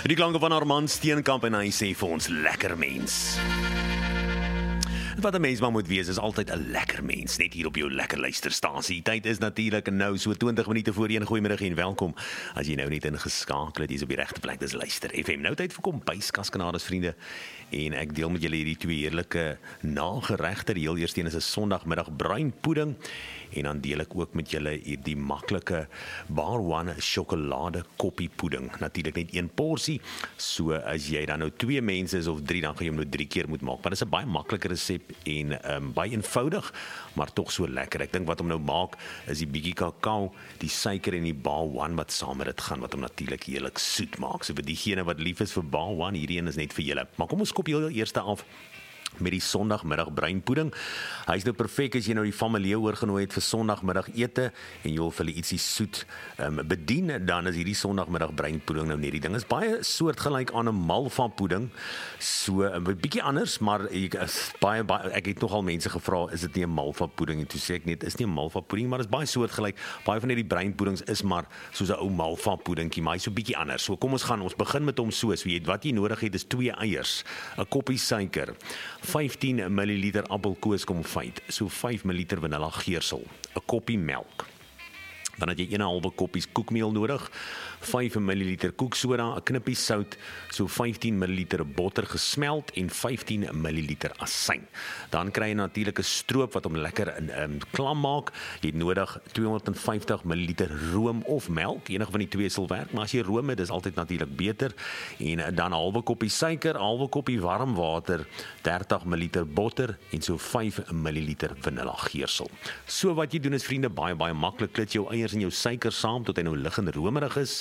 Die klanke van Armand Steenkamp en hy sê vir ons lekker mens. Wat 'n mens maar moet wees is altyd 'n lekker mens, net hier op jou lekker luisterstasie. Tyd is natuurlik nou so 20 minute voor 1. Goeiemiddag en welkom. As jy nou net ingeskakel het, jy's op die regte plek, dis luister FM. Nou tyd vir kombuis, kaskanades vriende. En ek deel met julle hierdie twee heerlike nageregte. Die heel eerste een is 'n Sondagmiddag bruin pudding en dan deel ek ook met julle hierdie maklike Bar One sjokolade koppie pudding. Natuurlik net een porsie. So as jy dan nou 2 mense is of 3, dan gaan jy hom nou 3 keer moet maak. Maar dis 'n baie maklike resep en baie eenvoudig, maar tog so lekker. Ek dink wat hom nou maak is die bietjie kakao, die suiker en die Bar One wat saam met dit gaan, wat hom natuurlik heerlik soet maak. So vir diegene wat lief is vir Bar One, hierdie een is net vir julle. Maar kom ons skop heel eerste af met die Sondagmiddag bruin pudding. Hy is nou perfek as jy nou die familie oorgenooi het vir Sondagmiddag ete en jy wil vir hulle ietsie soet bedien, dan is hierdie Sondagmiddag bruin pudding nou net die ding. Is baie soortgelyk aan 'n malva pudding. So 'n bietjie anders, maar baie ek het nogal mense gevra, is dit nie 'n malva pudding? En toe sê ek net, is nie 'n malva pudding, maar is baie soortgelyk. Baie van hierdie bruin puddings is maar soos 'n ou malva puddingkie, maar hy's so bietjie anders. So kom ons begin met hom so. So jy weet wat jy nodig het is 2 eiers, 'n koppie suiker, 15 ml appelkoeskonfyt, so 5 ml vanilla geursel, 'n koppie melk. Dan het jy 1,5 koppies koekmeel nodig, 5 ml koeksoda, 'n knippie sout, so 15 ml botter gesmelt en 15 ml asyn. Dan kry jy natuurlik 'n stroop wat hom lekker in klam maak. Jy het nodig 250 ml room of melk, enige van die twee sal werk, maar as jy room het, is altyd natuurlik beter. En dan 'n halwe koppie suiker, 'n halwe koppie warm water, 30 ml botter en so 5 ml vanilla geursel. So wat jy doen is vriende, baie maklik. Klit jou eiers en jou suiker saam tot hy nou lig en romerig is.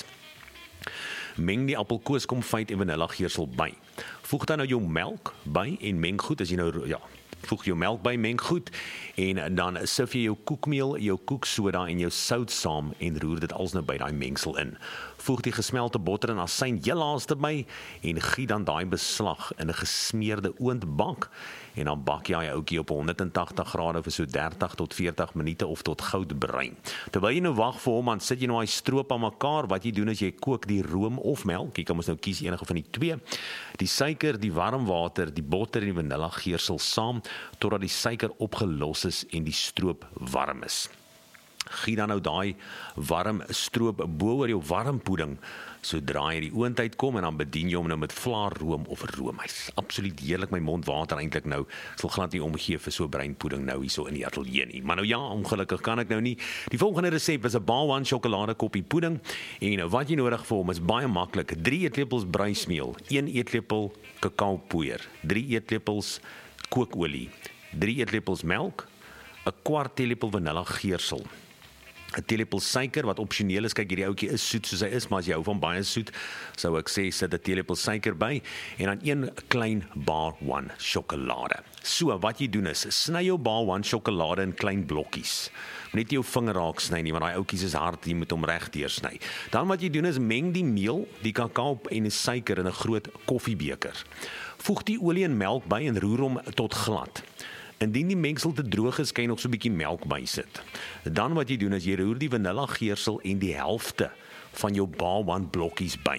Meng die appelkoeskonfyt en vanilla geursel by. Voeg dan nou jou melk by en meng goed. As jy nou voeg jou melk by, meng goed en dan sif jy jou koekmeel, jou koeksoda en jou sout saam en roer dit als nou by daai mengsel in. Voeg die gesmelte botter en asyn heel laaste by en giet dan daai beslag in 'n gesmeerde oondbak en dan bak jy ouetjie op 180 grade vir so 30 tot 40 minute of tot goudbruin. Terwyl jy nou wag vir hom, dan sit jy nou daai stroop aan mekaar. Wat jy doen is jy kook die room of melk. Jy kan mos nou kies enige van die twee. Die suiker, die warm water, die botter en die vanilla geursel saam totdat die suiker opgelos is en die stroop warm is. Giet dan nou daai warm stroop bo oor jou warm pudding sodra jy die oondtyd kom en dan bedien jy hom nou met vlaarroom of roomys. Absoluut heerlik, my mond water eintlik nou. Ek sal glad nie omgee vir so bruin pudding nou hierso in die ateljee nie. Maar nou ja, ongelukkig kan ek nou nie. Die volgende resep is 'n Bar One sjokolade koppie pudding en wat jy nodig vir hom is baie maklik. 3 eetlepels bruismeel, 1 eetlepel kakaopoeier, 3 eetlepels kookolie, 3 eetlepels melk, 'n kwart teelepel vanilla geursel, 'n teelepel suiker wat opsioneel is. Kyk, hierdie ouetjie is soet soos hy is, maar as jy hou van baie soet, sou ek sê sit 'n teelepel suiker by en dan 1 klein Bar One sjokolade. So wat jy doen is, sny jou Bar One sjokolade in klein blokkies. Net jou vinger raak sny nie, want daai ouetjies is hard, jy moet hom reg deursny. Dan wat jy doen is meng die meel, die kakao en die suiker in 'n groot koffiebeker. Voeg die olie en melk by en roer hom tot glad. Indien die mengsel te droog is, kan jy nog so 'n bietjie melk bysit. Dan wat jy doen is jy roer die vanilla geursel en die helfte van jou Bar One blokkies by.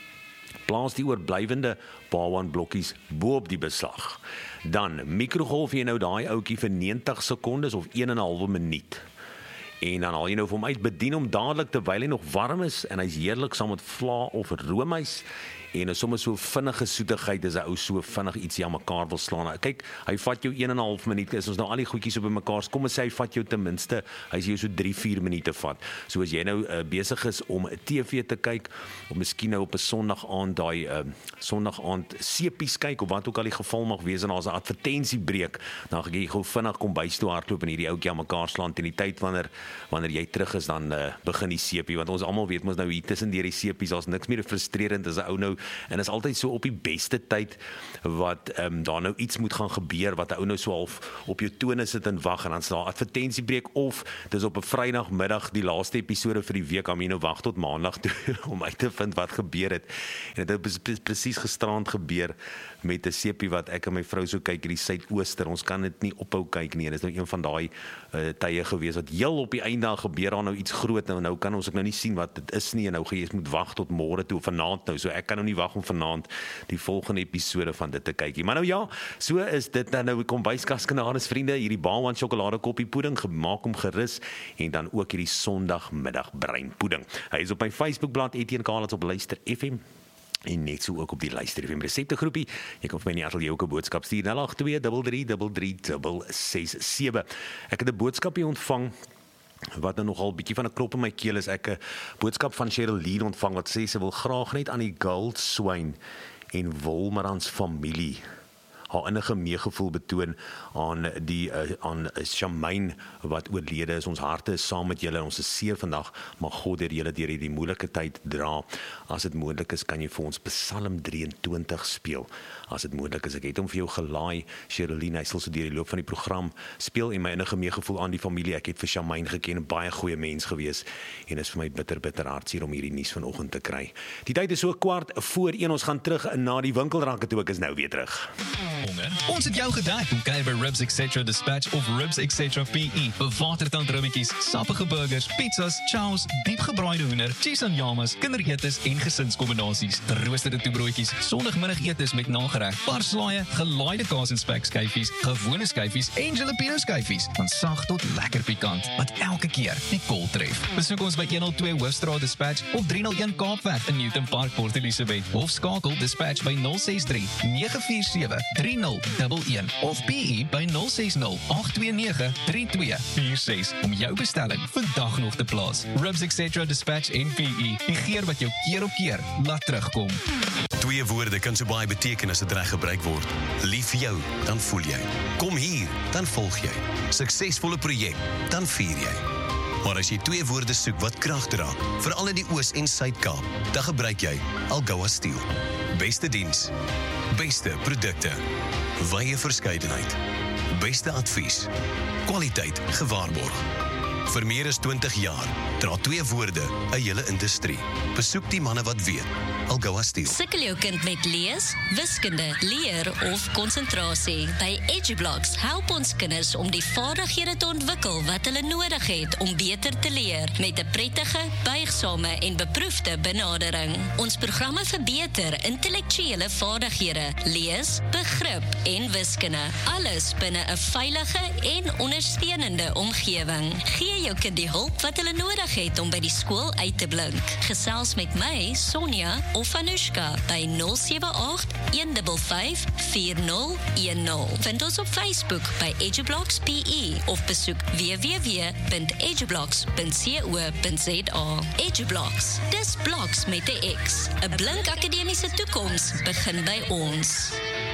Plaas die oorblywende Bar One blokkies bo op die beslag. Dan mikrogolf jy nou daai ouetjie vir 90 sekondes of 1,5 minuut. En dan haal jy nou vir hom uit, bedien hom dadelik terwyl hy nog warm is en hy's heerlik saam met vla of roomys. En sommer so vinnige soetigheid is 'n ou so vinnig ietsie aan mekaar wil slaan. Kyk, hy vat jou 1,5 minuut. Is ons nou al die goedjies op mekaar. Kom ons sê hy vat jou ten minste, hy sê jou so 3-4 minute vat. So as jy nou besig is om TV te kyk of miskien nou op 'n Sondag aand daai Sondag aand sepies kyk of wat ook al die geval mag wees en daar's 'n advertensiebreek, dan gaan jy gou vinnig kom bys toe hardloop en hierdie ouetjie aan mekaar slaan teen die tyd wanneer jy terug is, dan begin die sepie, want ons almal weet mos nou hier tussen deur die sepies, daar's niks meer frustrerend as 'n ou nou en is altyd so op die beste tyd wat daar nou iets moet gaan gebeur wat 'n ou nou so half op jou tone sit en wag en dan is daar advertensiebreek of dis op 'n Vrydagmiddag die laaste episode vir die week, dan moet jy nou wag tot Maandag toe om uit te vind wat gebeur het. En dit het presies gisterand gebeur met 'n sepie wat ek en my vrou so kyk in die Suidooster. Ons kan dit nie ophou kyk nie. Dit is nou een van daai tye gewees wat heel op die die einde gebeur daar nou iets groot, nou kan ons ook nou nie sien wat dit is nie, en nou jy moet wag tot môre toe, vanaand nou, so ek kan nou nie wag om vanaand die volgende episode van dit te kykie. Maar nou ja, so is dit dan nou kombuiskaskanades vriende, hierdie Baalwan sjokoladekoppie pudding, gemaak om gerus, en dan ook hierdie Sondagmiddag breinpudding. Hy is op my Facebookblad Etienne Kaalans op Luister FM. En net so ook op die Luister FM reseptegroepie. Jy kan vir my in die ateljee ook 'n boodskap stuur 082333367. Ek het 'n boodskap hier ontvang wat nou nogal 'n bietjie van 'n klop in my keel is. Ek 'n boodskap van Sherilyn ontvang wat sê sy wil graag net aan die Goldswyn en Wolmerans familie haar innige meegevoel betoon aan Shamaine wat oorlede is. Ons harte is saam met julle en ons is seer vandag, maar God het julle deur hierdie moeilike tyd dra. As dit moontlik is, kan jy vir ons Psalm 23 speel. As dit moontlik is, ek het hom vir jou gelaai, Sherilyn, hy sal so deur die loop van die program speel en my innige meegevoel aan die familie. Ek het vir Shamaine geken, 'n baie goeie mens gewees en is vir my bitter hartseer om hierdie nuus vanoggend te kry. Die tyd is so 1:15, ons gaan terug na die winkelranke toe, ek is nou weer terug. Ons het jou gedek om kuier by Ribs Etc. Dispatch of Ribs Etc. PE vir watertandrummetjies, sappige burgers, pizzas, chows, diepgebraaide hoender, cheese en jamas, kinderetes en gesinskombinasies, geroosterde toebroodjies, sondagmiddagetes met nagereg, parslaaie, gelaaide kaas en spekskyfies, gewone skyfies en jalapeno skyfies, van sag tot lekker pikant, wat elke keer net kol tref. Besoek ons by 102 Hoofstraat Dispatch of 301 Kaapweg in Newton Park, Port Elizabeth, of skakel Dispatch by 063 947 3011 of PE by 060 829 3246 om jou bestelling vandag nog te plaas. Ribs Etc. Dispatch en PE, die geur wat jou keer op keer laat terugkom. Twee woorde kan so baie beteken as dit reg gebruik word. Lief vir jou, dan voel jy. Kom hier, dan volg jy. Suksesvolle projek, dan vier jy. Maar as jy twee woorde soek wat krag dra, veral in die Oos- en Suid-Kaap, dan gebruik jy Algoa Steel. Beste diens, beste produkte, wye verskeidenheid, beste advies, kwaliteit gewaarborg. Vir meer as 20 jaar dra twee woorde 'n hele industrie. Besoek die manne wat weet. Algoa Steel. Sukkel jou kind met lees, wiskunde, leer of konsentrasie? By EduBlocks help ons kinders om die vaardighede te ontwikkel wat hulle nodig het om beter te leer met 'n prettige, buigsame en beproefde benadering. Ons programme verbeter intellektuele vaardighede, lees, begrip en wiskunde. Alles binne 'n veilige en ondersteunende omgewing. Gee jou kind die hulp wat hulle nodig het om by die skool uit te blink. Gesels met my, Sonja of Anushka by 078-155-4010. Vind ons op Facebook by EduBlocks PE of besoek www.edublocks.co.za. EduBlocks, dis bloks met 'n X. 'n blink akademiese toekoms begin by ons.